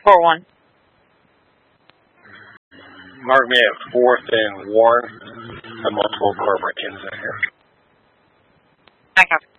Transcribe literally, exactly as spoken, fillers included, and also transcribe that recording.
four one. Mark me at fourth and Warren. I have multiple car break-ins in here. I copy.